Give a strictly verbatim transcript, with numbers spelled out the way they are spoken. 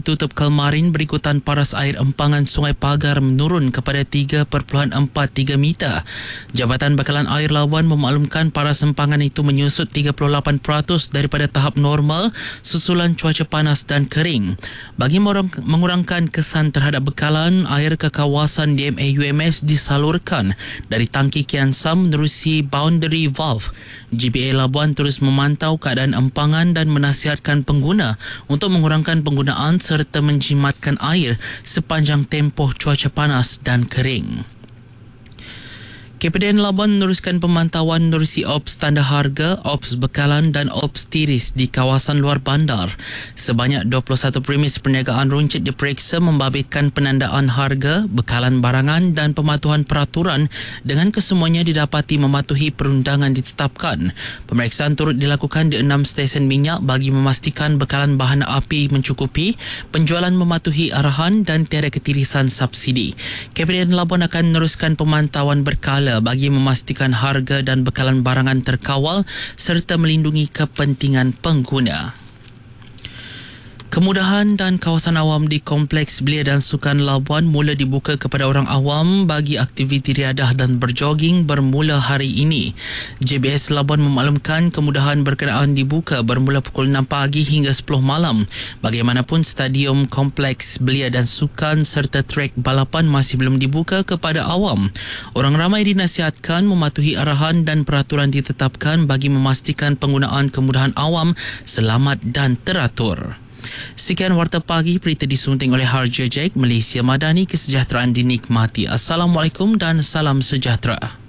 ditutup kemarin berikutan paras air empangan Sungai Pagar menurun kepada tiga perpuluhan empat tiga meter. Jabatan Bekalan Air Labuan memaklumkan paras empangan itu menyusut tiga puluh lapan peratus daripada tahap normal susulan cuaca panas dan kering. Bagi mengurangkan kesan terhadap bekalan, air ke kawasan D M A U M S disalurkan dari tangki Kian Sam menerusi boundary valve. G B A Labuan terus memantau keadaan empangan dan menasihatkan pengguna untuk mengurangkan penggunaan serta menjimatkan air sepanjang tempoh cuaca panas dan kering. K P D N Labuan meneruskan pemantauan menerusi Ops Tanda Harga, Ops Bekalan dan Ops Tiris di kawasan luar bandar. Sebanyak dua puluh satu premis perniagaan runcit diperiksa membabitkan penandaan harga, bekalan barangan dan pematuhan peraturan dengan kesemuanya didapati mematuhi perundangan ditetapkan. Pemeriksaan turut dilakukan di enam stesen minyak bagi memastikan bekalan bahan api mencukupi, penjualan mematuhi arahan dan tiada ketirisan subsidi. K P D N Labuan akan meneruskan pemantauan berkala bagi memastikan harga dan bekalan barangan terkawal serta melindungi kepentingan pengguna. Kemudahan dan kawasan awam di Kompleks Belia dan Sukan Labuan mula dibuka kepada orang awam bagi aktiviti riadah dan berjoging bermula hari ini. J B S Labuan memaklumkan kemudahan berkenaan dibuka bermula pukul enam pagi hingga sepuluh malam. Bagaimanapun, stadium Kompleks Belia dan Sukan serta trek balapan masih belum dibuka kepada awam. Orang ramai dinasihatkan mematuhi arahan dan peraturan ditetapkan bagi memastikan penggunaan kemudahan awam selamat dan teratur. Sekian Warta Pagi, berita disunting oleh Harja Jack, Malaysia Madani, kesejahteraan dinikmati. Assalamualaikum dan salam sejahtera.